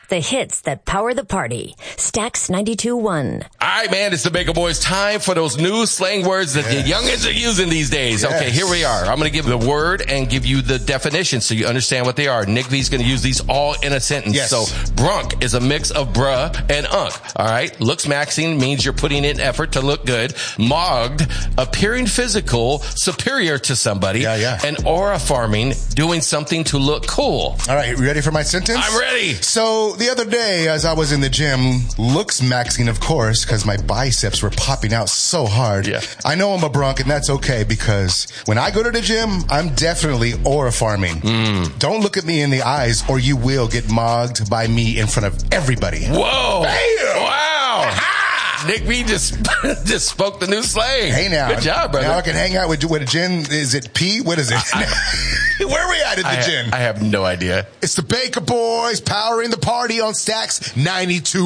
The hits that power the party. Stax 92.1. All right, man, it's the Baker Boys. Time for those new slang words that the youngins are using these days. Yes. Okay, here we are. I'm going to give the word and give you the definition so you understand what they are. Nick V's going to use these all in a sentence. Yes. So, brunk is a mix of bruh and unk. All right? Looks maxing means you're putting in effort to look good. Mogged, appearing physical, superior to somebody. Yeah. And aura farming, doing something to look cool. All right, you ready for my sentence? I'm ready. So, the other day, as I was in the gym, looks maxing, of course, because my biceps were popping out so hard. Yeah. I know I'm a brunk, and that's okay, because when I go to the gym, I'm definitely aura farming. Don't look at me in the eyes, or you will get mogged by me in front of everybody. Whoa. Bam! Wow. Aha! Nick V just spoke the new slang. Hey, now. Good job, brother. Now I can hang out with a gin. Is it P? What is it? Where are we at the gin? I have no idea. It's the Baker Boys powering the party on Stax 92.